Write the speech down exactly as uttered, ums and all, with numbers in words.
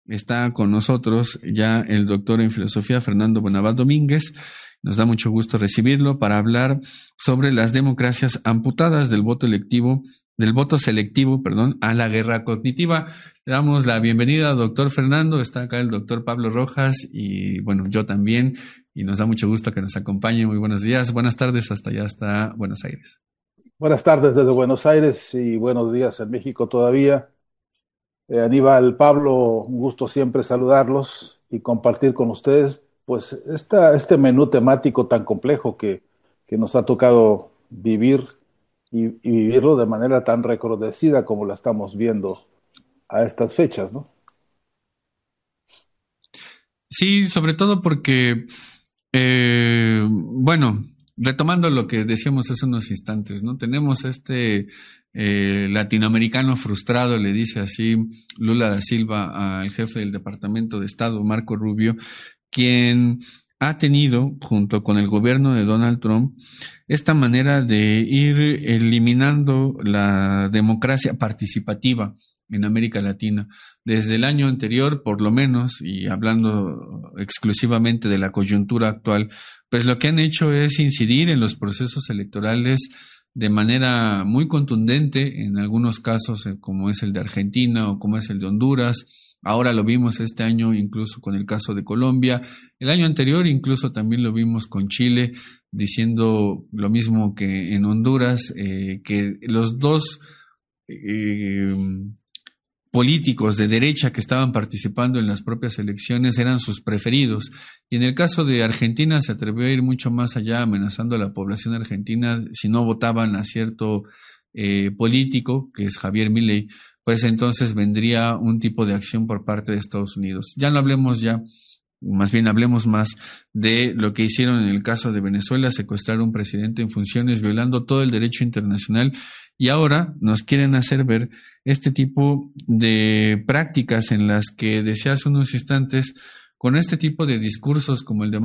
está con nosotros ya el doctor en filosofía Fernando Bonaval Domínguez. Nos da mucho gusto recibirlo para hablar sobre las democracias amputadas del voto electivo, del voto selectivo, perdón, a la guerra cognitiva. Le damos la bienvenida, doctor Fernando. Está acá el doctor Pablo Rojas y, bueno, yo también. Y nos da mucho gusto que nos acompañe. Muy buenos días, buenas tardes, hasta allá, hasta Buenos Aires. Buenas tardes desde Buenos Aires y buenos días en México todavía. Eh, Aníbal, Pablo, un gusto siempre saludarlos y compartir con ustedes pues esta, este menú temático tan complejo que, que nos ha tocado vivir y, y vivirlo de manera tan recrudecida como la estamos viendo a estas fechas, ¿no? Sí, sobre todo porque, eh, bueno, retomando lo que decíamos hace unos instantes, ¿no? Tenemos este eh, latinoamericano frustrado, le dice así Lula da Silva al jefe del Departamento de Estado, Marco Rubio, quien ha tenido, junto con el gobierno de Donald Trump, esta manera de ir eliminando la democracia participativa en América Latina. Desde el año anterior, por lo menos, y hablando exclusivamente de la coyuntura actual, pues lo que han hecho es incidir en los procesos electorales de manera muy contundente, en algunos casos como es el de Argentina o como es el de Honduras. Ahora lo vimos este año incluso con el caso de Colombia. El año anterior incluso también lo vimos con Chile, diciendo lo mismo que en Honduras, eh, que los dos eh, políticos de derecha que estaban participando en las propias elecciones eran sus preferidos. Y en el caso de Argentina se atrevió a ir mucho más allá, amenazando a la población argentina si no votaban a cierto eh, político, que es Javier Milei, pues entonces vendría un tipo de acción por parte de Estados Unidos. Ya no hablemos ya, más bien hablemos más de lo que hicieron en el caso de Venezuela, secuestrar a un presidente en funciones, violando todo el derecho internacional, y ahora nos quieren hacer ver este tipo de prácticas en las que decía hace unos instantes, con este tipo de discursos como el de